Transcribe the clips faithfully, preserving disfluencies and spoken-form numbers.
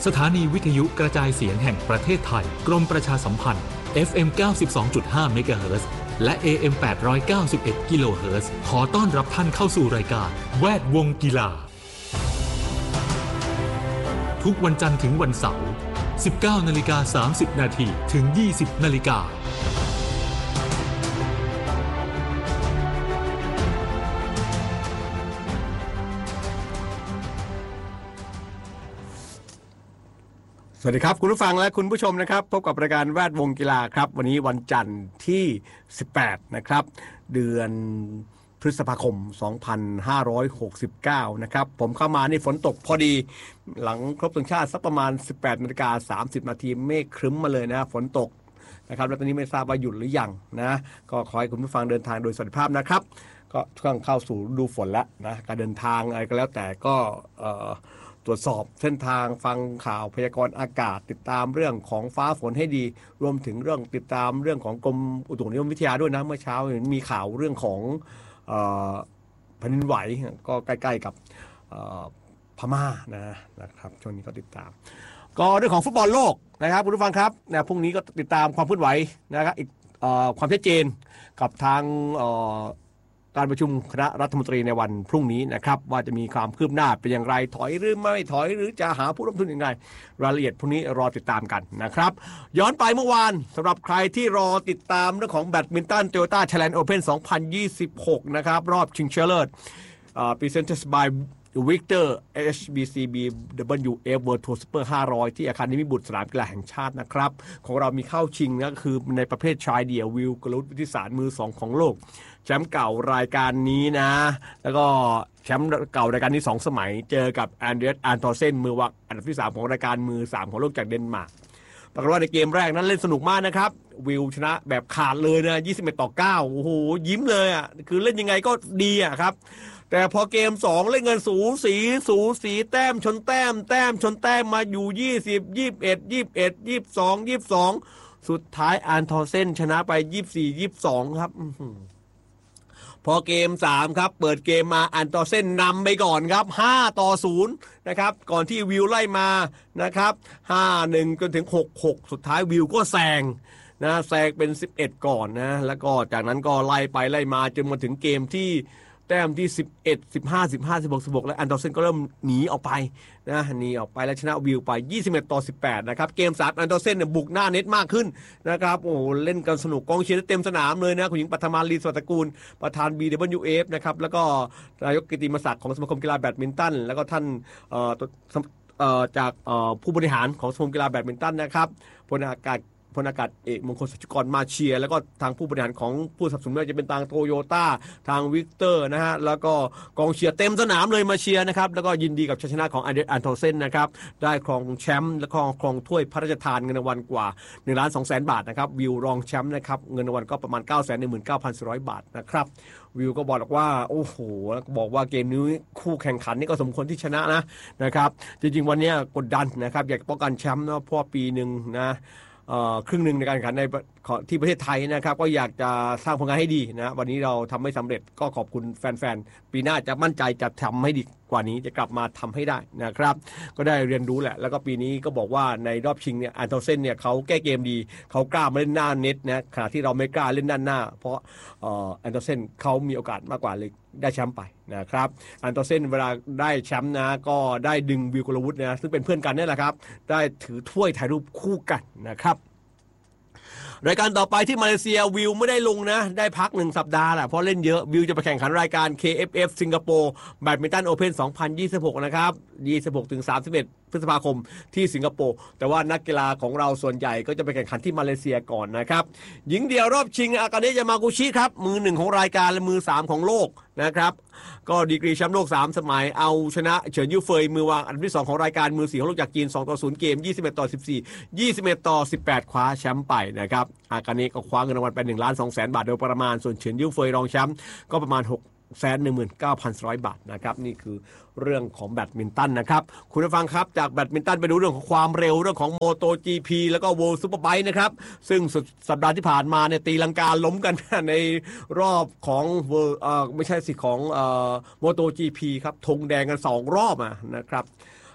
สถานีวิทยุกระจายเสียงแห่งประเทศไทยกรมประชาสัมพันธ์ เอฟ เอ็ม เก้าสิบสองจุดห้า เมกะเฮิรตซ์และ เอ เอ็ม แปดร้อยเก้าสิบเอ็ด กิโลเฮิรตซ์ขอต้อนรับท่านเข้าสู่รายการแวดวงกีฬาทุกวันจันทร์ถึงวันเสาร์ สิบเก้านาฬิกาสามสิบนาทีถึง ยี่สิบนาฬิกาสวัสดีครับคุณผู้ฟังและคุณผู้ชมนะครับพบกับรายการแวดวงกีฬาครับวันนี้วันจันทร์ที่สิบแปดนะครับเดือนพฤษภาคมสองพันห้าร้อยหกสิบเก้านะครับผมเข้ามานี่ฝนตกพอดีหลังครบธงชาติสักประมาณ สิบแปดนาฬิกาสามสิบนาทีเมฆครึ้มมาเลยนะฝนตกนะครับแล้วตอนนี้ไม่ทราบว่าหยุดหรือยังนะก็ขอให้คุณผู้ฟังเดินทางโดยสวัสดิภาพนะครับก็ช่วงเข้าสู่ฤดูฝนแล้วนะการเดินทางอะไรก็แล้วแต่ก็เอ่อตรวจสอบเส้นทางฟังข่าวพยากรณ์อากาศติดตามเรื่องของฟ้าฝนให้ดีรวมถึงเรื่องติดตามเรื่องของกรมอุตุนิยมวิทยาด้วยนะเมื่อเช้าเห็นมีข่าวเรื่องของเอ่อแผ่นดินไหวก็ใกล้ๆกับพม่านะนะครับช่วงนี้ก็ติดตามก็เรื่องของฟุตบอลโลกนะครับคุณผู้ฟังครับนะพรุ่งนี้ก็ติดตามความเคลื่อนไหวนะครับอีกความชัดเจนกับทางการประชุมคณะรัฐมนตรีในวันพรุ่งนี้นะครับว่าจะมีความคืบหน้าเป็นอย่างไรถอยหรือไม่ถอยหรือจะหาผู้ร่วมทุนอย่างไรรายละเอียดพรุ่งนี้รอติดตามกันนะครับย้อนไปเมื่อวานสำหรับใครที่รอติดตามเรื่องของแบดมินตัน Toyota Thailand Open สองพันยี่สิบหกนะครับรอบชิงชนะเลิศ Presented by Victor เอช บี ซี บี ดับเบิลยู เอฟ World Tour Super ห้าร้อยที่อาคารนิมิตรบุตรสนามกีฬาแห่งชาตินะครับของเรามีเข้าชิงนะก็คือในประเภทชายเดี่ยววิวกรุตวิทิสารมือสองของโลกแชมป์เก่ารายการนี้นะแล้วก็แชมป์เก่ารายการนี้สองสมัยเจอกับแอนเดรียสอันทอร์เซนมือวักอันดับที่สามของรายการมือสามของโลกจากเดนมาร์กปรากฏว่าในเกมแรกนั้นเล่นสนุกมากนะครับวิวชนะแบบขาดเลยนะยี่สิบเอ็ดต่อเก้าโอ้โหยิ้มเลยอ่ะคือเล่นยังไงก็ดีอ่ะครับแต่พอเกมสองเล่นเงินสูสีสูสีแต้มชนแต้มแต้มชนแต้มมาอยู่ยี่สิบ ยี่สิบเอ็ด ยี่สิบเอ็ด ยี่สิบสอง ยี่สิบสองสุดท้ายอันทอร์เซนชนะไปยี่สิบสี่ ยี่สิบสองครับพอเกมสามครับเปิดเกมมาอันทอร์เซนนำไปก่อนครับห้าต่อศูนย์นะครับก่อนที่วิวไล่มานะครับห้าหนึ่งจนถึงหกหกสุดท้ายวิวก็แซงนะแซงเป็นสิบเอ็ดก่อนนะแล้วก็จากนั้นก็ไล่ไปไล่มาจนมาถึงเกมที่แต้มที่สิบเอ็ด สิบห้า สิบห้า สิบหก สิบหกและอันทอร์เซนก็เริ่มหนีออกไปนะหนีออกไปและชนะวิวไปยี่สิบเอ็ดต่อสิบแปดนะครับเกมสามอันทอร์เซนเนี่ยบุกหน้าเน็ตมากขึ้นนะครับโอ้เล่นกันสนุกกองเชียร์เต็มสนามเลยนะคุณหญิงปัทมาลีสวัสดิ์กูลประธาน บี ดับเบิลยู เอฟ นะครับแล้วก็นายกกิติมศักดิ์ของสมาคมกีฬาแบดมินตันแล้วก็ท่านเอ่อเอ่อจากเอ่อผู้บริหารของสมาคมกีฬาแบดมินตันนะครับพลอากาศพลอากาศเอกมงคลสุชกรมาเชียร์แล้วก็ทางผู้บริหารของผู้สนับสนุนไม่ว่าจะเป็นทางโตโยต้าทางวิกเตอร์นะฮะแล้วก็กองเชียร์เต็มสนามเลยมาเชียร์นะครับแล้วก็ยินดีกับชัยชนะของอันเดรส อันทอร์เซนนะครับได้ครองแชมป์และครองครองถ้วยพระราชทานเงินรางวัลกว่า หนึ่งล้านสองแสน บาทนะครับวิวรองแชมป์นะครับเงินรางวัลก็ประมาณ เก้าแสนหนึ่งหมื่นเก้าพันสี่ร้อย บาทนะครับวิวก็บอกว่าโอ้โหบอกว่าเกมนี้คู่แข่งขันนี่ก็สมควรที่ชนะนะนะครับจริงๆวันนี้กดดันนะครับอยากป้องกันแชมป์นะเพราะปีนึงนะครึ่งหนึ่งในการแข่งขันในที่ประเทศไทยนะครับก็อยากจะสร้างผลงานให้ดีนะวันนี้เราทำไม่สำเร็จก็ขอบคุณแฟนๆปีหน้าจะมั่นใจจะทำให้ดีกว่านี้จะกลับมาทำให้ได้นะครับก็ได้เรียนรู้แหละแล้วก็ปีนี้ก็บอกว่าในรอบชิงเนี่ยอันทอร์เซนเนี่ยเขาแก้เกมดีเขากล้ามาเล่นหน้าเน็ตนะขณะที่เราไม่กล้าเล่นด้านหน้าเพราะอันทอร์เซนเขามีโอกาสมากกว่าเลยได้แชมป์ไปนะครับอันทอร์เซนเวลาได้แชมป์นะก็ได้ดึงวิวกลวุฒินะซึ่งเป็นเพื่อนกันนี่แหละครับได้ถือถ้วยถ่ายรูปคู่กันนะครับรายการต่อไปที่มาเลเซียวิวไม่ได้ลงนะได้พักหนึ่งสัปดาห์แหละเพราะเล่นเยอะวิวจะไปแข่งขันรายการ เค เอฟ เอฟ สิงคโปร์แบดมินตันโอเพ่นสองพันยี่สิบหกนะครับยี่สิบหกถึงสามสิบเอ็ดพฤษภาคมที่สิงคโปร์แต่ว่านักกีฬาของเราส่วนใหญ่ก็จะไปแข่งขันที่มาเลเซียก่อนนะครับหญิงเดี่ยวรอบชิงอากาเนะยามากุชิครับมือหนึ่งของรายการและมือสามของโลกนะครับก็ดีกรีแชมป์โลกสามสมัยเอาชนะเฉินยู่เฟยมือวางอันดับที่สองของรายการมือสี่ของโลกจากจีนสองต่อศูนย์เกมยี่สิบเอ็ดต่อสิบสี่ ยี่สิบเอ็ดต่อสิบแปดคว้าแชมป์ไปนะครับอากาเนะก็คว้าเงินรางวัลไป หนึ่งล้านสองแสน บาทโดยประมาณส่วนเฉินยู่เฟยรองแชมป์ก็ประมาณหกแสนหนึ่งหมื่นเก้าพันสี่ร้อย บาทนะครับนี่คือเรื่องของแบดมินตันนะครับคุณผู้ฟังครับจากแบดมินตันไปดูเรื่องของความเร็วเรื่องของ MotoGP แล้วก็ World Superbike นะครับซึ่งสัปดาห์ที่ผ่านมาเนี่ยตีลังกาล้มกันในรอบของเอ่อไม่ใช่สิของเอ่อ MotoGP ครับธงแดงกันสองรอบอ่ะนะครับ แ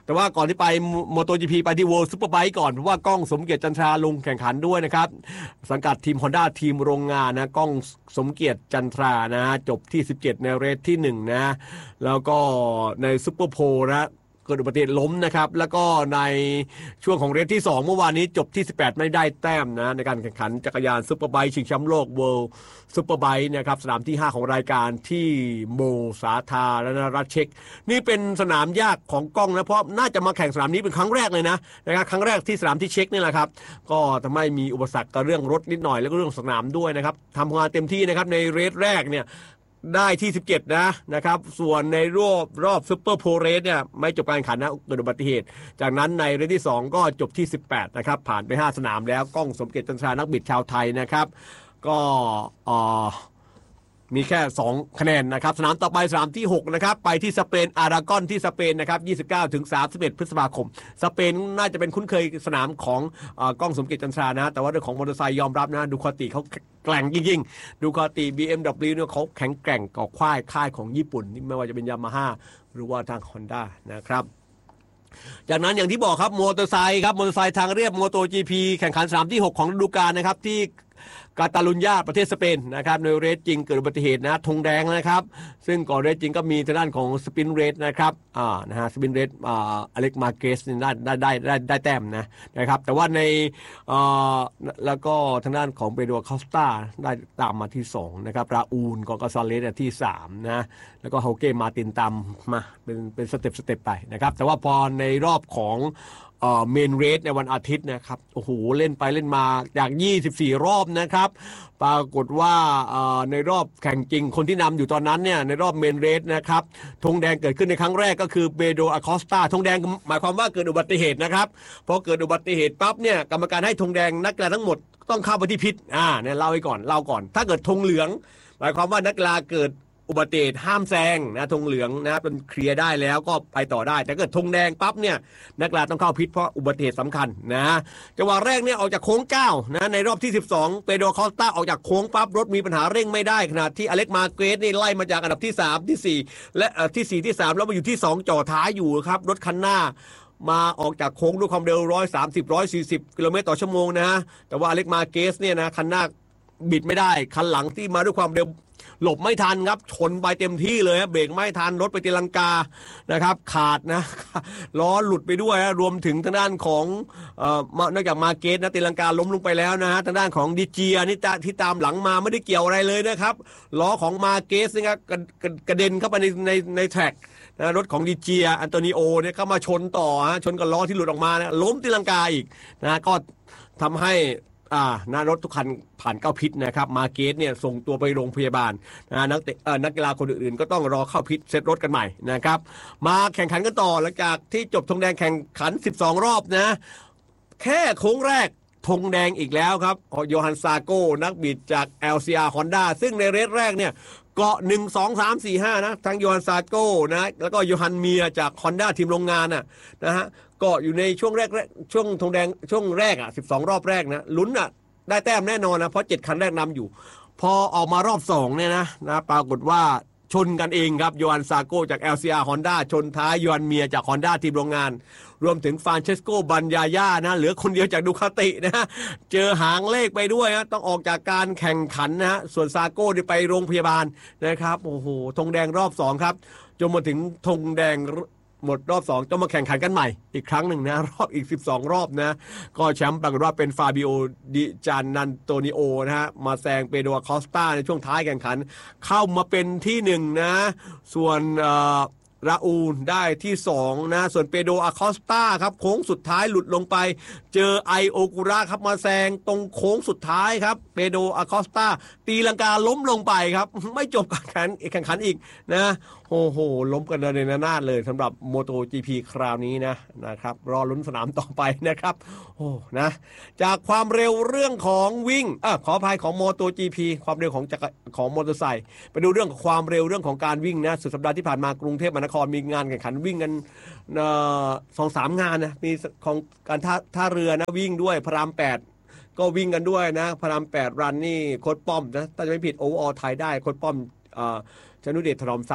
แต่ว่าก่อนที่ไป MotoGP ไปที่ World Superbike ก่อนเพราะว่ากล้องสมเกียรติจันทราลงแข่งขันด้วยนะครับสังกัดทีม Honda ทีมโรงงานนะกล้องสมเกียรติจันทรานะจบที่สิบเจ็ดในเรสที่หนึ่งนะแล้วก็ในซุปเปอร์โพลนะเกิดอุบัติเหตุล้มนะครับแล้วก็ในช่วงของเรสที่สองเมื่อวานนี้จบที่สิบแปดไม่ได้แต้มนะในการแข่งขันจักรยานซุปเปอร์ไบค์ชิงแชมป์โลก World Superbike นะครับสนามที่ห้าของรายการที่โมสาธารณรัฐเช็กนี่เป็นสนามยากของกล้องนะเพราะน่าจะมาแข่งสนามนี้เป็นครั้งแรกเลยนะนะครับครั้งแรกที่สนามที่เช็กนี่แหละครับก็ทำให้มีอุปสรรคกับเรื่องรถนิดหน่อยแล้วก็เรื่องสนามด้วยนะครับทำงานเต็มที่นะครับในเรสแรกเนี่ยได้ที่สิบเจ็ดนะนะครับส่วนในรอบรอบซุปเปอร์โพลเรสเนี่ยไม่จบการแข่งขันนะเกิดอุบัติเหตุจากนั้นในเรสที่สองก็จบที่สิบแปดนะครับผ่านไปห้าสนามแล้วกล้องสมเกียรติจันทรานักบิดชาวไทยนะครับก็เอ่อมีแค่สองคะแนนนะครับสนามต่อไปสนามที่หกนะครับไปที่สเปนอารากอนที่สเปนนะครับยี่สิบเก้าถึงสามสิบเอ็ดพฤษภาคมสเปนน่าจะเป็นคุ้นเคยสนามของเอ่อกล้องสมเกียรติจันทรานะแต่ว่าเรื่องของมอเตอร์ไซค์ยอมรับนะดูคาติเขาแกร่งจริงๆดูคาติ บี เอ็ม ดับเบิลยู เนี่ยเขาแข็งแกร่งกว่าค่ายค่ายของญี่ปุ่นไม่ว่าจะเป็นยามาฮ่าหรือว่าทาง Honda นะครับจากนั้นอย่างที่บอกครับมอเตอร์ไซค์ครับมอเตอร์ไซค์ทางเรียบ MotoGP แข่งขันสนามที่หกของฤดูกาลนะครับที่กาตาลุญญาประเทศสเปนนะครับในเรสจริงเกิดอุบัติเหตุนะธงแดงนะครับซึ่งก่อนเรสจริงก็มีทางด้านของสปินเรสนะครับอ่านะฮะสปินเรสอ่าอเล็กมาเกสได้ได้ได้ได้ได้แต้มนะนะครับแต่ว่าในอ่าแล้วก็ทางด้านของเปโดรคอสตาได้ตามมาที่สองนะครับราอูลกอกาซาเลสที่สามนะแล้วก็เฮาเก้มาตินตามมาเป็นเป็นสเต็ปสเต็ปไปนะครับแต่ว่าพอในรอบของเอ่อเมนเรสในวันอาทิตย์นะครับโอ้โหเล่นไปเล่นมาจากยี่สิบสี่รอบนะครับปรากฏว่าเอ่อในรอบแข่งจริงคนที่นำอยู่ตอนนั้นเนี่ยในรอบเมนเรสนะครับธงแดงเกิดขึ้นในครั้งแรกก็คือเบโดอาคอสตาธงแดงหมายความว่าเกิดอุบัติเหตุนะครับพอเกิดอุบัติเหตุปั๊บเนี่ยกรรมการให้ธงแดงนักกีฬาทั้งหมดต้องเข้าไปที่พิษอ่าเนี่ยเล่าไว้ก่อนเล่าก่อนถ้าเกิดธงเหลืองหมายความว่านักกีฬาเกิดอุบัติเหตุห้ามแซงนะธงเหลืองนะเป็นเคลียร์ได้แล้วก็ไปต่อได้แต่เกิดธงแดงปั๊บเนี่ยนักกีฬาต้องเข้าพิษเพราะอุบัติเหตุสำคัญนะจังหวะแรกเนี่ยออกจากโค้งเก้านะในรอบที่สิบสองเปโดรคอสตาออกจากโค้งปั๊บรถมีปัญหาเร่งไม่ได้ขณะที่อเล็กมาเกรสนี่ไล่มาจากอันดับที่สามที่สี่และที่สี่ที่สามแล้วมาอยู่ที่สองจ่อท้ายอยู่ครับรถคันหน้ามาออกจากโค้งด้วยความเร็วหนึ่งร้อยสามสิบ หนึ่งร้อยสี่สิบกิโลเมตรต่อชั่วโมงนะแต่ว่าอเล็กมาเกรสเนี่ยนะคันหน้าบิดไม่ได้คันหลังที่มาด้วยความเร็วหลบไม่ทันครับชนไปเต็มที่เลยเบรกไม่ทันรถไปตีลังกานะครับขาดนะล้อหลุดไปด้วยนะรวมถึงทางด้านของเอ่อนอกจากมาเกสนะตีลังกาล้มลงไปแล้วนะฮะทางด้านของดิเจียนี่ที่ตามหลังมาไม่ได้เกี่ยวอะไรเลยนะครับล้อของมาเกสนี่ครับกระเด็นเข้าไปในในในแทร็กนะรถของดิเจียอันโตนิโอเนี่ยเข้ามาชนต่อฮะชนกับล้อที่หลุดออกมานะล้มตีลังกาอีกนะก็ทำให้อ่านารถทุกคันผ่านเข้าพิษนะครับมาเกสเนี่ยส่งตัวไปโรงพยาบาลนะนักเตะนักกีฬาคนอื่นๆก็ต้องรอเข้าพิษเซตรถกันใหม่นะครับมาแข่งขันกันต่อหลังจากที่จบธงแดงแข่งขันสิบสองรอบนะแค่โค้งแรกธงแดงอีกแล้วครับโยฮันซาโก้นักบิดจาก แอล ซี อาร์ Honda ซึ่งในเรสแรกเนี่ยเกาะหนึ่ง สอง สาม สี่ ห้านะทั้งโยฮันซาโก้นะแล้วก็โยฮันเมียจาก Honda ทีมโรงงานน่ะนะฮะเกาะอยู่ในช่วงแรกช่วงธงแดงช่วงแรกอ่ะสิบสองรอบแรกนะลุ้นอ่ะได้แต้มแน่นอนนะเพราะเจ็ดคันแรกนำอยู่พอออกมารอบสองเนี่ยนะนะปรากฏว่าชนกันเองครับโยฮันซาโก้จาก แอล ซี อาร์ Honda ชนท้ายโยฮันเมียจาก Honda ทีมโรงงานรวมถึงฟรานเชสโกบันยาย่านะเหลือคนเดียวจากดูคาตินะเจอหางเลขไปด้วยนะต้องออกจากการแข่งขันนะฮะส่วนซาโก้ได้ไปโรงพยาบาลนะครับโอ้โหธงแดงรอบสองครับจนมาถึงธงแดงหมดรอบสองต้องมาแข่งขันกันใหม่อีกครั้งหนึ่งนะรอบอีกสิบสองรอบนะก็แชมป์ปรากฏว่าเป็นฟาบิโอดิจานันโตนิโอนะฮะมาแซงเปโดรคอสตาในช่วงท้ายแข่งขันเข้ามาเป็นที่หนึ่งนะส่วนราอูลได้ที่สองนะส่วนเปโดรอาคอสตาครับโค้งสุดท้ายหลุดลงไปเจอไอโอกุระครับมาแซงตรงโค้งสุดท้ายครับเปโดรอาคอสตาตีลังกาล้มลงไปครับไม่จบการแข่งแข่งขันอีกนะโอ้โหล้มกันในนานาดเลยสำหรับ MotoGP คราวนี้นะนะครับรอลุ้นสนามต่อไปนะครับโอ้นะจากความเร็วเรื่องของวิ่งอ่ะขออภัยของ MotoGP ความเร็วของจักรของมอเตอร์ไซค์ไปดูเรื่องของความเร็วเรื่องของการวิ่งนะสุดสัปดาห์ที่ผ่านมากรุงเทพมหานครมีงานแข่งขันวิ่งกันสองสามงานนะมีของการท่าท่าเรือนะวิ่งด้วยพระรามแปดก็วิ่งกันด้วยนะพระรามแปดรันนี่โค้ชป้อมนะถ้าจะไม่ผิดโอเวอร์ออลไทยได้โค้ชป้อมชนุเดชถนอมทรัพย์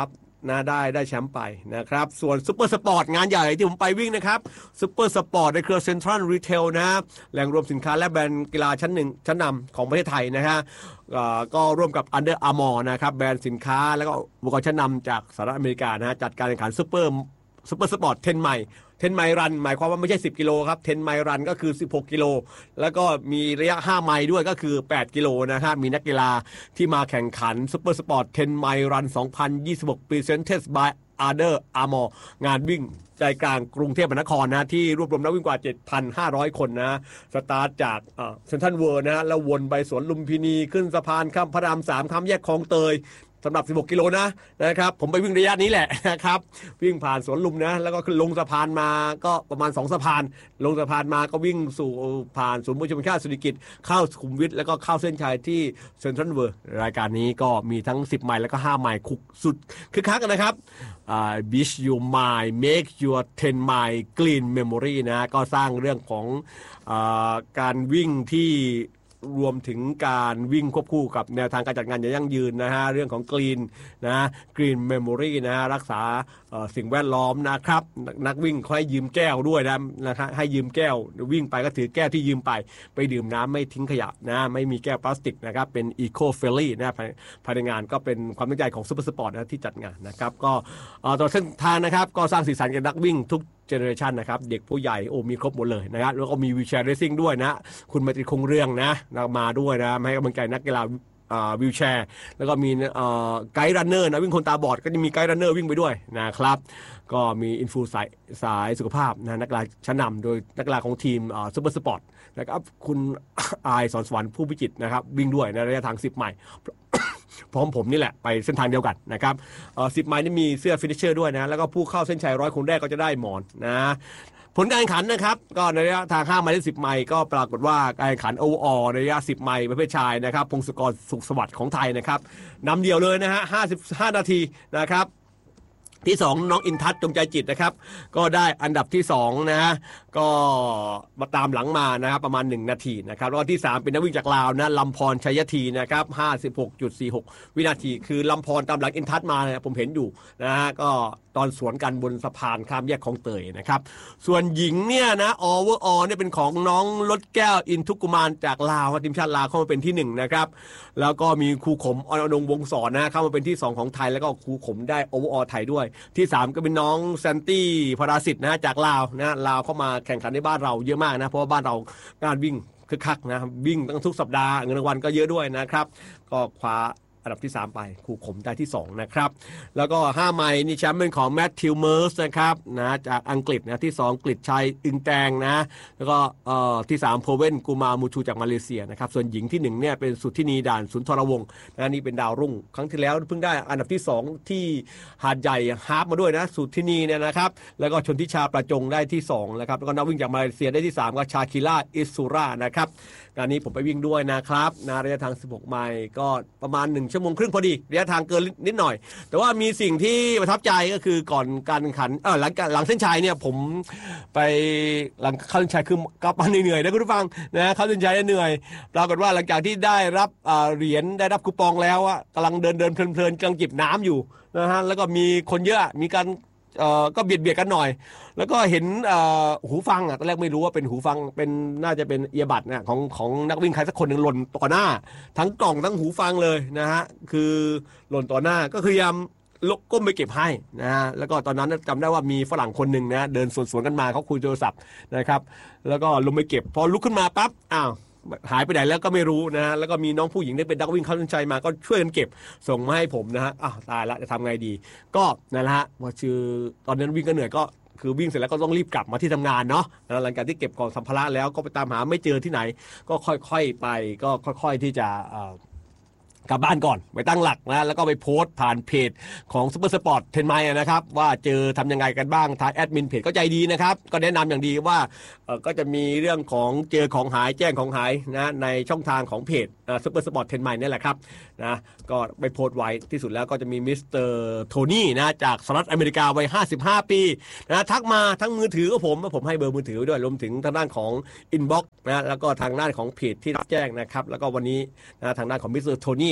นะได้ได้แชมป์ไปนะครับส่วนซุปเปอร์สปอร์ตงานใหญ่ที่ผมไปวิ่งนะครับซุปเปอร์สปอร์ตในเครือเซ็นทรัลรีเทลนะแหล่งรวมสินค้าและแบรนด์กีฬาชั้นหนึ่งชั้นนำของประเทศไทยนะฮะก็ร่วมกับ Under Armour นะครับแบรนด์สินค้าแล้วก็อุปกรณ์ชั้นนำจากสหรัฐอเมริกานะฮะจัดการแข่งขันซุปเปอร์ซุปเปอร์สปอร์ตเทนไมล์เทนไมล์รันหมายความว่าไม่ใช่สิบกิโลครับเทนไมล์รันก็คือสิบหกกิโลแล้วก็มีระยะห้าไมล์ด้วยก็คือแปดกิโลนะครับมีนักกีฬาที่มาแข่งขันซุปเปอร์สปอร์ตเทนไมล์รันสองพันยี่สิบหก Presented by Under Armour งานวิ่งใจกลางกรุงเทพมหานครนะที่รวบรวมนักวิ่งกว่า เจ็ดพันห้าร้อย คนนะสตาร์ทจากเซ็นทรัลเวิลด์นะแล้ววนไปสวนลุมพินีขึ้นสะพานข้ามพระรามสามข้ามแยกคลองเตยสำหรับสิบหกกิโลนะนะครับผมไปวิ่งระยะนี้แหละนะครับวิ่งผ่านสวนลุมนะแล้วก็ลงสะพานมาก็ประมาณสองสะพานลงสะพานมาก็วิ่งสู่ผ่านศูนย์ประชุมแห่งชาติสุริกิติ์เข้าสุขุมวิทแล้วก็เข้าเส้นชัยที่เซ็นทรัลเวิลด์รายการนี้ก็มีทั้งสิบไมล์แล้วก็ห้าไมล์คุกสุดคึกคักกันนะครับอ่า Beach Your Mind Make Your เท็น Mile Green Memory นะก็สร้างเรื่องของอ่าการวิ่งที่รวมถึงการวิ่งควบคู่กับแนวทางการจัดงานอย่างยั่งยืนนะฮะเรื่องของกรีนนะกรีนเมมโมรีนะฮะรักษาสิ่งแวดล้อมนะครับนักวิ่งเขาให้ยืมแก้วด้วยนะนะครับให้ยืมแก้ววิ่งไปก็ถือแก้วที่ยืมไปไปดื่มน้ำไม่ทิ้งขยะนะไม่มีแก้วพลาสติกนะครับเป็นอีโคเฟรนลี่นะภายในงานก็เป็นความตั้งใจของซุปเปอร์สปอร์ตนะที่จัดงานนะครับก็ตลอดเส้นทางนะครับก็สร้างสีสันกับนักวิ่งทุกเจเนอเรชันนะครับเด็กผู้ใหญ่โอ้มีครบหมดเลยนะครับแล้วก็มีวีลแชร์เรซซิ่งด้วยนะคุณไมตรีคงเรื่องนะมาด้วยนะให้กำลังใจนักกีฬาวีลแชร์แล้วก็มีไกด์รันเนอร์นะวิ่งคนตาบอดก็จะมีไกด์รันเนอร์วิ่งไปด้วยนะครับก็มีอินฟูสายสายสุขภาพนะนักกีฬาชั้นนำโดยนักกีฬาของทีมซุปเปอร์สปอร์ตนะครับคุณอายสอนสวรรค์ผู้พิจิตรนะครับวิ่งด้วยในระยะทางสิบไมล์พร้อมผมนี่แหละไปเส้นทางเดียวกันนะครับสิบไมล์นี่มีเสื้อฟินิชเชอร์ด้วยนะแล้วก็ผู้เข้าเส้นชัยร้อยคนแรกก็จะได้หมอนนะผลการแข่งขันนะครับก็ในระยะทางห้าไมล์และสิบไมล์ก็ปรากฏว่าการแข่งขันโอเวอร์ออลในระยะสิบไมล์ประเภทชายนะครับพงศกรสุขสวัสดิ์ของไทยนะครับนำเดียวเลยนะฮะห้าสิบห้านาทีนะครับที่สองน้องอินทัศน์จงใจจิตนะครับก็ได้อันดับที่สองนะฮะก็มาตามหลังมานะครับประมาณหนึ่งนาทีนะครับแล้วก็ที่สามเป็นนักวิ่งจากลาวนะลำพรชัยธีนะครับ ห้าสิบหกจุดสี่หก วินาทีคือลำพรตามหลังอินทัศน์มาเนี่ยผมเห็นอยู่นะฮะก็ตอนสวนกันบนสะพานข้ามแยกคลองเตยนะครับส่วนหญิงเนี่ยนะออเวอร์ออเนี่ยเป็นของน้องลดแก้วอินทุกุมารจากลาวทีมชาติลาวเข้ามาเป็นที่หนึ่งนะครับแล้วก็มีครูขมอนอนงวงศรนะเข้ามาเป็นที่สองของไทยแล้วก็ครูขมได้โอเวอร์ออไทยด้วยที่สามก็เป็นน้องแซนตี้พราสิทธิ์นะจากลาวนะลาวเข้ามาแข่งขันในบ้านเราเยอะมากนะเพราะว่าบ้านเราการวิ่งคึกคักนะวิ่งตั้งทุกสัปดาห์เงินรางวัลก็เยอะด้วยนะครับก็คว้าอันดับที่สามไปครูขมได้ที่สองนะครับแล้วก็ห้าไมล์นี่แชมป์เป็นของแมทธิวเมิร์สนะครับนะจากอังกฤษนะที่สองกฤษชัยอึงแตงนะแล้วก็เอ่อที่สามโพเวนกูมามูชูจากมาเลเซียนะครับส่วนหญิงที่หนึ่งเนี่ยเป็นสุทธินีด่านสุนทรวงศ์นะนี่เป็นดาวรุ่งครั้งที่แล้วเพิ่งได้อันดับที่สองที่หาดใหญ่ฮาร์ปมาด้วยนะสุทธินีเนี่ยนะครับแล้วก็ชนทิชาประจงได้ที่สองนะครับแล้วก็นักวิ่งจากมาเลเซียได้ที่สามก็ชาคิล่าอิสุรานะครับงานนี้ผมไปวิ่งด้วยนะครับนะระยะทางสิบหกไมล์ก็ประมาณหนึ่งชั่วโมงครึ่งพอดีระยะทางเกินนิดหน่อยแต่ว่ามีสิ่งที่ประทับใจก็คือก่อนการแข่งขันเออหลังหลังเส้นชัยเนี่ยผมไปหลังเข้าเส้นชัยคือกลับมาเหนื่อยๆนะคุณผู้ฟังนะเข้าเส้นชัยเหนื่อยปรากฏว่าหลังจากที่ได้รับเหรียญได้รับคูปองแล้วอะกำลังเดินเดินเพลินๆกำลังจิบน้ำอยู่นะฮะแล้วก็มีคนเยอะมีการเอ่อก็เบียดเบียดกันหน่อยแล้วก็เห็นหูฟังอ่ะตอนแรกไม่รู้ว่าเป็นหูฟังเป็นน่าจะเป็นเอียบัดนะของของนักวิ่งใครสักคนหนึ่งหล่นต่อหน้าทั้งกล่องทั้งหูฟังเลยนะฮะคือหล่นต่อหน้าก็คือพยายามลกก้มไปเก็บให้นะฮะแล้วก็ตอนนั้นจำได้ว่ามีฝรั่งคนหนึ่งนะเดินสวนๆกันมาเขาคุยโทรศัพท์นะครับแล้วก็ลงไปเก็บพอลุกขึ้นมาปั๊บอ้าวหายไปไหนแล้วก็ไม่รู้นะฮะแล้วก็มีน้องผู้หญิงได้เป็นนักวิ่งเข้าเส้นชัยมาก็ช่วยกันเก็บส่งมาให้ผมนะฮะอ้าวตายละจะทำไงดีก็นั่นแหละฮะพอชื่อตอนนั้นวิ่งก็เหนื่อยก็คือวิ่งเสร็จแล้วก็ต้องรีบกลับมาที่ทำงานเนาะหลังจากที่เก็บกล่องสัมภาระแล้วก็ไปตามหาไม่เจอที่ไหนก็ค่อยๆไปก็ค่อยๆที่จะกลับบ้านก่อนไปตั้งหลักนะแล้วก็ไปโพสต์ผ่านเพจของซุปเปอร์สปอร์ตเทนไมล์นะครับว่าเจอทำยังไงกันบ้างทางแอดมินเพจก็ใจดีนะครับก็แนะนำอย่างดีว่าก็จะมีเรื่องของเจอของหายแจ้งของหายนะในช่องทางของเพจซุปเปอร์สปอร์ตเทนไมล์นี่แหละครับนะก็ไปโพสต์ไว้ที่สุดแล้วก็จะมีมิสเตอร์โทนี่นะจากสหรัฐอเมริกาวัยห้าสิบห้าปีนะทักมาทั้งมือถือก็ผมผมให้เบอร์มือถือด้วยรวมถึงทางด้านของอินบ็อกซ์นะแล้วก็ทางด้านของเพจที่รับแจ้งนะครับแล้วก็วันนี้นะทางด้านของมิสเตอร์โทนี่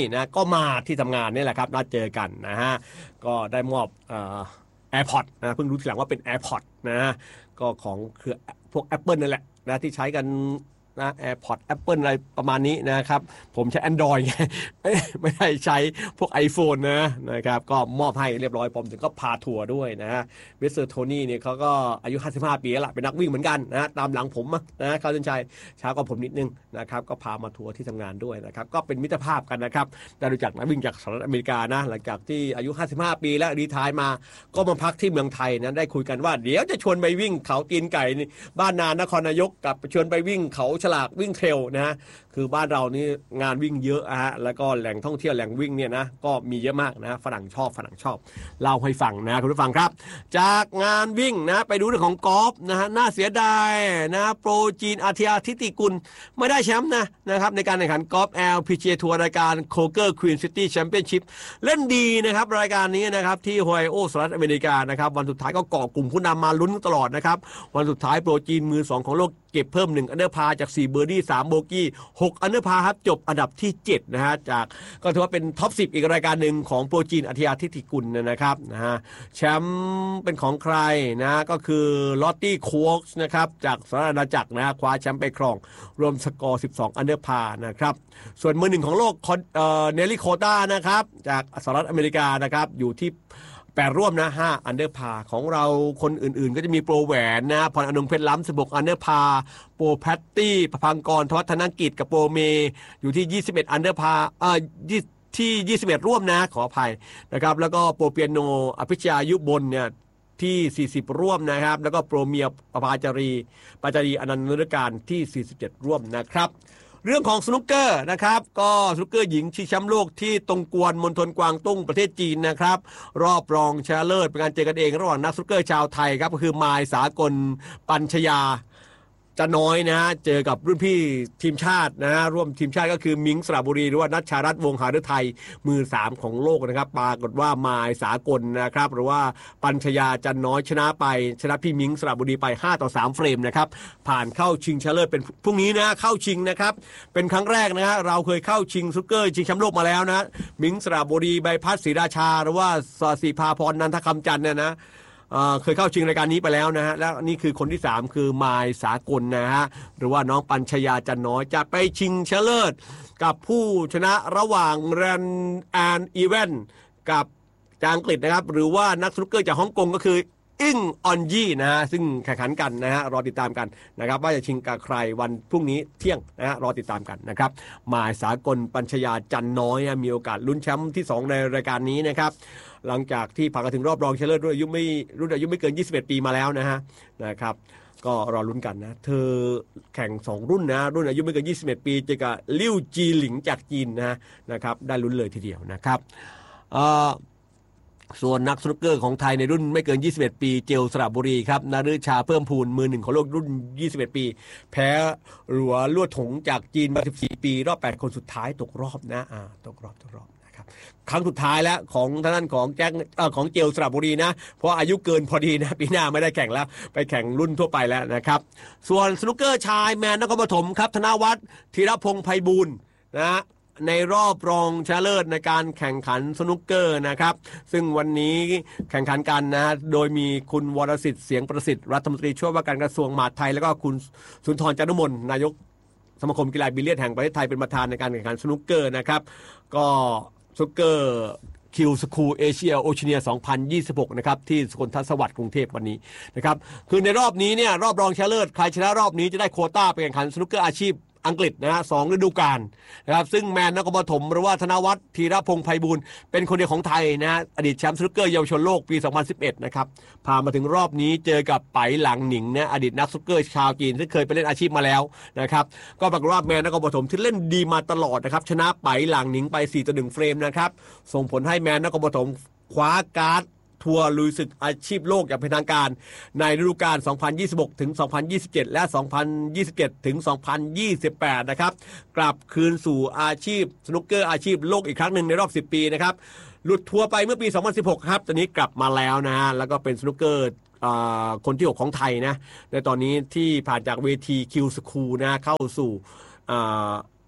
นะก็มาที่ทำงานนี่แหละครับนัดเจอกันนะฮะก็ได้มอบเอ่อ AirPods นะเพิ่งรู้ทีหลังว่าเป็น AirPods นะก็ของเครือพวก Apple นั่นแหละนะที่ใช้กันนะ AirPods Apple อะไรประมาณนี้นะครับผมใช้ Android ไง ไม่ไม่ได้ใช้พวก iPhone นะนะครับก็มอบให้เรียบร้อยผมถึงก็พาทัวร์ด้วยนะฮะมิสเตอร์โทนี่เนี่ยเขาก็อายุห้าสิบห้าปีแล้วล่ะเป็นนักวิ่งเหมือนกันนะตามหลังผมนะเขาเส้นชัยช้ากว่าผมนิดนึงนะครับก็พามาทัวร์ที่ทำงานด้วยนะครับก็เป็นมิตรภาพกันนะครับได้รู้จักนักวิ่งจากสหรัฐอเมริกานะหลังจากที่อายุห้าสิบห้าปีแล้วรีไทร์มาก็มาพักที่เมืองไทยนะได้คุยกันว่าเดี๋ยวจะชวนไปวิ่งเขาตีนไก่บ้านนานครนายกกับชวนไปวิ่งเขาฉลากวิ่งเทรลนะฮะคือบ้านเรานี่งานวิ่งเยอะฮะแล้วก็แหล่งท่องเที่ยวแหล่งวิ่งเนี่ยนะก็มีเยอะมากนะฝรั่งชอบฝรั่งชอบเล่าให้ฟังนะคุณผู้ฟังครับจากงานวิ่งนะไปดูเรื่องของกอล์ฟนะฮะน่าเสียดายนะโปรจีนอาทิอาทิติกุลไม่ได้แชมป์นะนะครับในการแข่งขันกอล์ฟ แอล พี จี เอ ทัวร์รายการโคเกอร์ควีนซิตี้แชมเปี้ยนชิพเล่นดีนะครับรายการนี้นะครับที่โฮไอโอสหรัฐอเมริกานะครับวันสุดท้ายก็เกาะกลุ่มผู้นำมาลุ้นตลอดนะครับวันสุดท้ายโปรจีนมือสองของโลกเก็บเพิ่มหนึ่งอันเดอร์พาจากสี่เบอร์ดี้สามโบกี้หกอันเดอร์พาครับจบอันดับที่เจ็ดนะฮะจากก็ถือว่าเป็นท็อปสิบอีกรายการหนึ่งของโปรจีนอาทิอาทิติกุลนะครับนะฮะแชมป์เป็นของใครนะก็คือลอตตี้โควกส์นะครับจากสหรัฐอาณาจักรนะคว้าแชมป์ไปครองรวมสกอร์สิบสองอันเดอร์พานะครับส่วนมือหนึ่งของโลกเอ่อเนลลี่โคต้านะครับจากสหรัฐอเมริกานะครับอยู่ที่แปดร่วมนะห้าอันเดอร์พาของเราคนอื่นๆก็จะมีโปรแหวนนะพรอนงเพชรล้ำสิบหกอันเดอร์พาโปรแพตตี้ประพังกรทวัฒนกิจกับโปรเมอยู่ที่ยี่สิบเอ็ดอันเดอร์พาเอ่อที่ยี่สิบเอ็ดร่วมนะขออภัยนะครับแล้วก็โปรเปียโนอภิชยายุบลเนี่ยที่สี่สิบร่วมนะครับแล้วก็โปรเมียประภาจารีปาจารีอนันต์นุรการที่สี่สิบเจ็ดร่วมนะครับเรื่องของสนุกเกอร์นะครับก็สนุกเกอร์หญิงชิงแชมป์โลกที่ตงกวนมณฑลกวางตุ้งประเทศจีนนะครับรอบรองชนะเลิศเป็นการเจอกันเองระหว่างนักสนุกเกอร์ชาวไทยครับก็คือมายสากลปัญชยาจะน้อยนะเจอกับรุ่นพี่ทีมชาตินะร่วมทีมชาติก็คือมิงสระบุรีหรือว่านัชชารัตน์วงศ์หาฤทัยมือสามของโลกนะครับปรากฏว่ามายสากลนะครับหรือว่าปัญชยาจันน้อยชนะไปชนะพี่มิงสระบุรีไปห้าต่อสามเฟรมนะครับผ่านเข้าชิงชนะเลิศเป็นพรุ่งนี้นะเข้าชิงนะครับเป็นครั้งแรกนะฮะเราเคยเข้าชิงซุกเกอร์ชิงแชมป์โลกมาแล้วนะมิงสระบุรีใบพัดศรีราชาหรือว่าสศิภาพรนันทคำจันทร์เนี่ยนะเคยเข้าชิงรายการนี้ไปแล้วนะฮะแล้วนี่คือคนที่สามคือมายสากลนะฮะหรือว่าน้องปัญชยาจันน้อยจะไปชิงชนะเลิศกับผู้ชนะระหว่างแรนแอนอีเวนกับจากอังกฤษนะครับหรือว่านักสนุกเกอร์จากฮ่องกงก็คืออิงออนยี่นะฮะซึ่งแข่งขันกันนะฮะรอติดตามกันนะครับว่าจะชิงกับใครวันพรุ่งนี้เที่ยงนะฮะรอติดตามกันนะครับมายสากลปัญชยาจันน้อยมีโอกาสลุ้นแชมป์ที่สองในรายการนี้นะครับหลังจากที่ผ่านถึงรอบรองชนะเลิศรุ่นอายุไม่รุ่นอายุไม่เกินยี่สิบเอ็ดปีมาแล้วนะฮะนะครับก็รอลุ้นกันนะเธอแข่งสองรุ่นนะรุ่นอายุไม่เกินยี่สิบเอ็ดปีเจอกับลิ่วจีหลิงจากจีนนะนะครับได้ลุ้นเลยทีเดียวนะครับเอ่อส่วนนักสนุกเกอร์ของไทยในรุ่นไม่เกินยี่สิบเอ็ดปีเจลสระบุรีครับนฤชาเพิ่มพูนมือหนึ่งของโลกรุ่นยี่สิบเอ็ดปีแพ้หลัวลวดถงจากจีนมาสิบสี่ปีรอบแปดคนสุดท้ายตกรอบนะอ่าตกรอบตกรอบนะครับครั้งสุดท้ายแล้วของท่านของแจ็คเอ่อของเจลสระบุรีนะเพราะอายุเกินพอดีนะปีหน้าไม่ได้แข่งแล้วไปแข่งรุ่นทั่วไปแล้วนะครับส่วนสนุกเกอร์ชายแมนนครปฐมครับธนวัฒน์ธีรพงษ์ไพบูลย์นะในรอบรองชนะเลิศในการแข่งขันสนุกเกอร์นะครับซึ่งวันนี้แข่งขันกันนะโดยมีคุณวรสิทธิ์เสียงประสิทธิ์รัฐมนตรีช่วยว่าการกระทรวงมหาดไทยแล้วก็คุณสุนทรจันทมนนายกสมาคมกีฬาบิลเลียดแห่งประเทศไทยเป็นประธานในการแข่งขันสนุกเกอร์นะครับก็สนุกเกอร์คิวสคูลเอเชียโอเชียสองพันยี่สิบหกนะครับที่สกลทัศน์สวัสดิ์กรุงเทพวันนี้นะครับคือในรอบนี้เนี่ยรอบรองชนะเลิศใครชนะรอบนี้จะได้โควต้าไปแข่งขันสนุกเกอร์อาชีพอังกฤษนะฮะสองฤดูกาลนะครับซึ่งแมนนครปฐมหรือว่าธนวัฒน์ธีรพงษ์ไพบูลย์เป็นคนเดียวของไทยนะอดีตแชมป์สนุกเกอร์เยาวชนโลกปีสองพันสิบเอ็ดนะครับพามาถึงรอบนี้เจอกับไปหลังหนิงนะอดีตนักสนุกเกอร์ชาวจีนที่เคยไปเล่นอาชีพมาแล้วนะครับก็ปรากฏว่าแมนนครปฐมที่เล่นดีมาตลอดนะครับชนะไปหลังหนิงไปสี่ต่อหนึ่งเฟรมนะครับส่งผลให้แมนนครปฐมคว้าการ์ดทัวร์ลุยศึกอาชีพโลกอย่างเป็นทางการในฤดูกาลสองพันยี่สิบหกถึงสองพันยี่สิบเจ็ดและสองพันยี่สิบเจ็ดถึงสองพันยี่สิบแปดนะครับกลับคืนสู่อาชีพสนุกเกอร์อาชีพโลกอีกครั้งหนึ่งในรอบสิบปีนะครับหลุดทัวร์ไปเมื่อปีสองพันสิบหกครับตอนนี้กลับมาแล้วนะฮะแล้วก็เป็นสนุกเกอร์คนที่หกของไทยนะในตอนนี้ที่ผ่านจากเวทีคิวสคูลนะเข้าสู่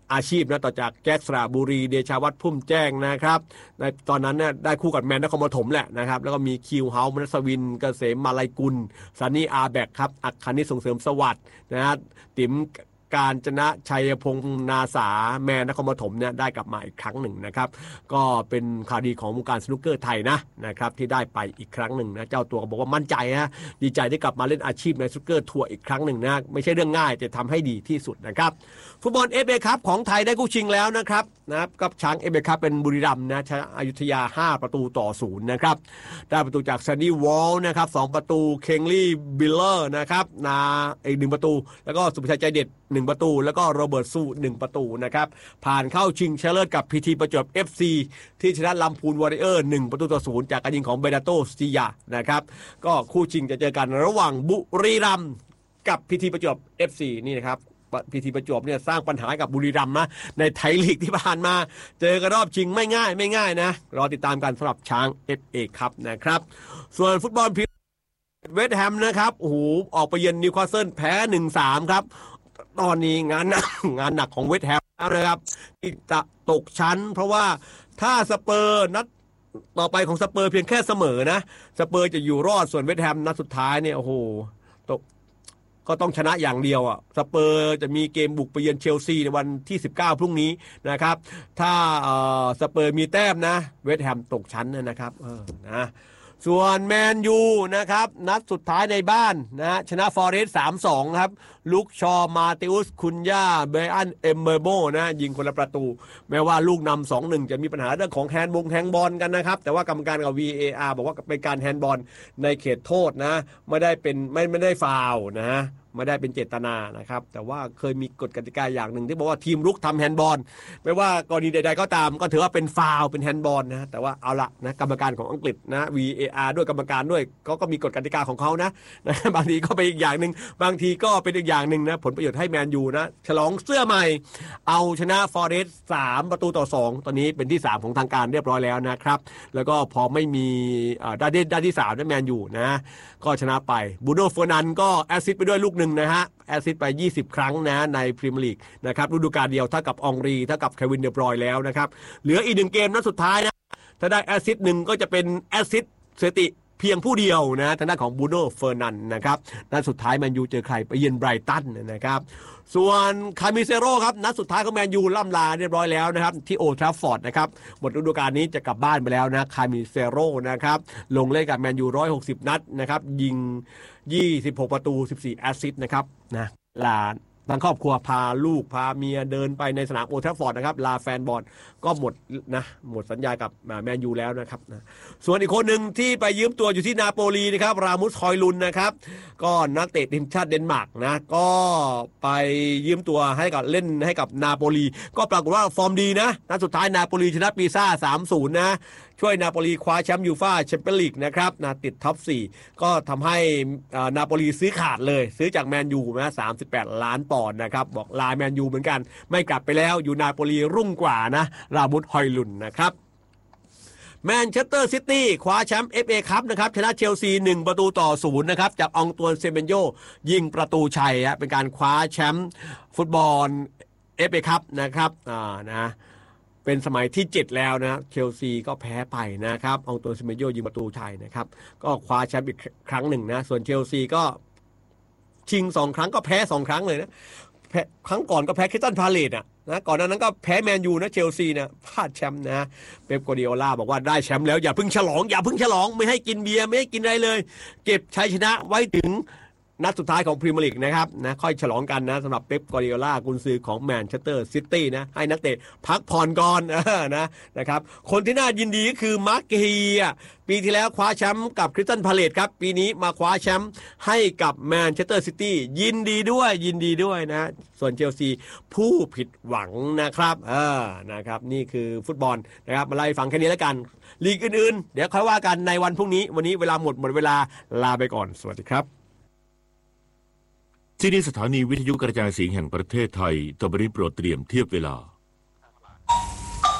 อาชีพนะต่อจากแจ็คสระบุรีเดชาวัฒน์พุ่มแจ้งนะครับในตอนนั้นเนี่ยได้คู่กับแมนนครปฐมแหละนะครับแล้วก็มีคิวเฮาส์มนัสวินเกษมมาลัยกุลซันนี่อาแบกครับอัคคณิตส่งเสริมสวัสดิ์นะฮะติ๋มการจนะชัยพงษ์นาสาแมนนครปฐมเนี่ยได้กลับมาอีกครั้งหนึ่งนะครับก็เป็นข่าวดีของวงการสนุกเกอร์ไทยนะนะครับที่ได้ไปอีกครั้งหนึ่งนะเจ้าตัวก็บอกว่ามั่นใจนะดีใจได้กลับมาเล่นอาชีพในสนุกเกอร์ทัวร์อีกครั้งหนึ่งนะไม่ใช่เรื่องง่ายแต่ทำให้ดีที่สุดนะครับฟุตบอล เอฟ เอ ครับของไทยได้คู่ชิงแล้วนะครับนะครับกับช้าง เอฟ เอ ครับเป็นบุรีรัมย์นะชนะอยุธยาห้าประตูต่อศูนย์นะครับได้ประตูจากซันนี่วอลนะครับสองประตูเคงลี่บิลเลอร์นะครับนาอีกหนึ่งประตูแล้วก็สุภชัยใจเด็ดหนึ่งประตูแล้วก็โรเบิร์ตสู้หนึ่งประตูนะครับผ่านเข้าชิงชนะเลิศกับพีทีประจวบ เอฟ ซี ที่ชนะลำพูนวอริเออร์หนึ่งประตูต่อศูนย์จากการยิงของเบดาโตสติยานะครับก็คู่ชิงจะเจอกันระหว่างบุรีรัมย์กับพีทีประจวบ เอฟ ซี นี่นะครับพีทีประจวบเนี่ยสร้างปัญหากับบุรีรัมย์นะในไทยลีกที่ผ่านมาเจอกันรอบชิงไม่ง่ายไม่ง่ายนะรอติดตามกันสำหรับช้าง เอฟ เอ ครับนะครับส่วนฟุตบอลพรีเวสต์แฮมนะครับโอ้โหออกไปเยือนนิวคาสเซิลแพ้ หนึ่งสาม ครับตอนนี้งานหนักงานหนักของเวสต์แฮมนะครับที่จะตกชั้นเพราะว่าถ้าสเปอร์นัดต่อไปของสเปอร์เพียงแค่เสมอนะสเปอร์จะอยู่รอดส่วนเวสต์แฮมนัดสุดท้ายเนี่ยโอ้โหตกก็ต้องชนะอย่างเดียวอ่ะสเปอร์จะมีเกมบุกไปเยือนเชลซีในวันที่สิบเก้าพรุ่งนี้นะครับถ้าเอ่อสเปอร์มีแต้มนะเวสต์แฮมตกชั้นนะครับเออนะส่วนแมนยูนะครับนัดสุดท้ายในบ้านนะชนะฟอเรสต์ สามสอง ครับลุกชอมาติอุสคุนย่าเบรอันเอมเบอร์โบนะยิงคนละประตูแม้ว่าลูกนำ สองหนึ่ง จะมีปัญหาเรื่องของแฮนด์บงแฮนด์บอลกันนะครับแต่ว่ากรรมการกับ วี เอ อาร์ บอกว่าเป็นการแฮนด์บอลในเขตโทษนะไม่ได้เป็นไม่ไม่ได้ฟาวล์นะไม่ได้เป็นเจตนานะครับแต่ว่าเคยมีกฎกติกาอย่างหนึ่งที่บอกว่าทีมรุกทำแฮนด์บอลไม่ว่ากรณีใดๆก็ตามก็ถือว่าเป็นฟาวล์เป็นแฮนด์บอลนะแต่ว่าเอาละนะกรรมการของอังกฤษนะ วี เอ อาร์ ด้วยกรรมการด้วยเขาก็มีกฎกติกาของเขานะนะบางทีก็เป็นอีกอย่างหนึ่งบางทีก็เป็นอีกอย่างหนึ่งนะผลประโยชน์ให้แมนยูนะฉลองเสื้อใหม่เอาชนะฟอเรสต์สามประตูต่อสองตอนนี้เป็นที่สามของทางการเรียบร้อยแล้วนะครับแล้วก็พอไม่มีด้านด้านที่สามนะแมนยูนะก็ชนะไปบูโน่เฟอร์นันก็แอสซิสต์ไปด้วยลูกหนึ่งนะฮะแอสซิสต์ไปยี่สิบครั้งนะในพรีเมียร์ลีกนะครับฤดูกาลเดียวเท่ากับอองรีเท่ากับเควินเดบรอยน์แล้วนะครับเหลืออีกหนึ่งเกมนัดสุดท้ายนะถ้าได้แอสซิสต์หนึ่งก็จะเป็นแอสซิสต์สถิติเพียงผู้เดียวนะทางด้านของบูโน่เฟอร์นันนะครับนัดสุดท้ายแมนยูเจอใครไปเยือนไบรตันนะครับส่วนคามิเซโร่ครับนัดสุดท้ายของแมนยูล่ำลาเรียบร้อยแล้วนะครับที่โอลด์แทราฟฟอร์ดนะครับหมดฤดูกาลนี้จะกลับบ้านไปแล้วนะคามิเซโร่นะครับลงเล่นกับแมนยูหนึ่งร้อยหกสิบนัดนะครับยิงยี่สิบหกประตูสิบสี่แอสซิสต์นะครับนะลาทางครอบครัวพาลูกพาเมียเดินไปในสนามโอลด์แทราฟฟอร์ดนะครับลาแฟนบอลก็หมดนะหมดสัญญากับแมนยูแล้วนะครับนะส่วนอีกคนหนึ่งที่ไปยืมตัวอยู่ที่นาโปลีนะครับรามุสฮอยลุนนะครับก็นักเตะทีมชาติเดนมาร์กนะก็ไปยืมตัวให้กับเล่นให้กับนาโปลีก็ปรากฏว่าฟอร์มดีนะนัดสุดท้ายนาโปลีชนะปีซ่า สามศูนย์ นะช่วยนาโปลีคว้าแชมป์ยูฟ่าแชมเปี้ยนลีกนะครับนะติดท็อปสี่ก็ทำให้นาโปลีซื้อขาดเลยซื้อจากแมนยูนะสามสิบแปดล้านปอนด์นะครับบอกลาแมนยูเหมือนกันไม่กลับไปแล้วอยู่นาโปลีรุ่งกว่านะรามุสฮอยลุนนะครับแมนเชสเตอร์ซิตี้คว้าแชมป์ เอฟ เอ คัพนะครับชนะเชลซีหนึ่งประตูต่อศูนย์นะครับจากอองตวนเซเมนโยยิงประตูชัยฮะเป็นการคว้าแชมป์ฟุตบอล เอฟ เอ คัพนะครับอ่านะเป็นสมัยที่เจ็ดแล้วนะเชลซีก็แพ้ไปนะครับอองตวนเซเมนโยยิงประตูชัยนะครับก็คว้าแชมป์อีกครั้งหนึ่งนะส่วนเชลซีก็ชิงสองครั้งก็แพ้สองครั้งเลยนะครั้งก่อนก็แพ้คริสตัลพาเลซอ่ะนะก่อนหน้านั้นก็แพ้แมนยูนะเชลซีนะพลาดแชมป์นะเป๊ปกัวร์ดิโอลาบอกว่าได้แชมป์แล้วอย่าเพิ่งฉลองอย่าเพิ่งฉลองไม่ให้กินเบียร์ไม่ให้กินอะไรเลยเก็บชัยชนะไว้ถึงนัดสุดท้ายของพรีเมียร์ลีกนะครับนะค่อยฉลองกันนะสำหรับเป๊ปกัวร์ดิโอลากุนซือของแมนเชสเตอร์ซิตี้นะให้นักเตะพักผ่อนก่อนนะนะครับคนที่น่ายินดีก็คือมาร์กฮีอ่ะปีที่แล้วคว้าแชมป์กับคริสตัลพาเลซครับปีนี้มาคว้าแชมป์ให้กับแมนเชสเตอร์ซิตี้ยินดีด้วยยินดีด้วยนะส่วนเชลซีผู้ผิดหวังนะครับเออนะครับนี่คือฟุตบอลนะครับมาไล่ฟังแค่นี้แล้วกันลีกอื่นๆเดี๋ยวค่อยว่ากันในวันพรุ่งนี้วันนี้เวลาหมดหมดเวลาลาไปก่อนสวัสดีครับที่นี่สถานีวิทยุกระจายเสียงแห่งประเทศไทยต่อไปนี้โปรดเตรียมเทียบเวลา